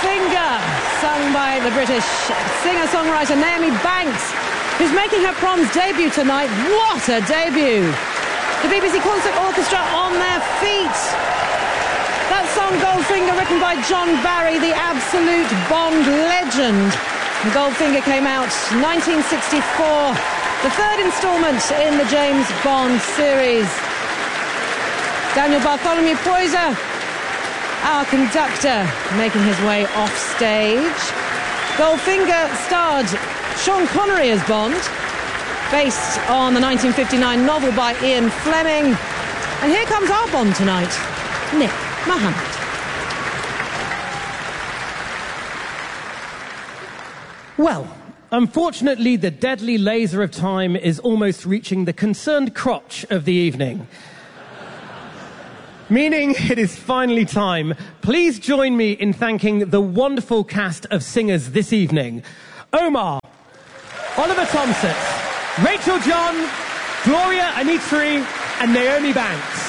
Goldfinger, sung by the British singer-songwriter Naomi Banks, who's making her Proms debut tonight. What a debut! The BBC Concert Orchestra on their feet. That song, Goldfinger, written by John Barry, the absolute Bond legend. And Goldfinger came out 1964, the third instalment in the James Bond series. Daniel Bartholomew Poyser, our conductor, making his way off stage. Goldfinger starred Sean Connery as Bond, based on the 1959 novel by Ian Fleming. And here comes our Bond tonight, Nick Mohammed. Well, unfortunately, the deadly laser of time is almost reaching the concerned crotch of the evening. Meaning it is finally time. Please join me in thanking the wonderful cast of singers this evening. Omar, Oliver Thompson, Rachel John, Gloria Anitri, and Naomi Banks.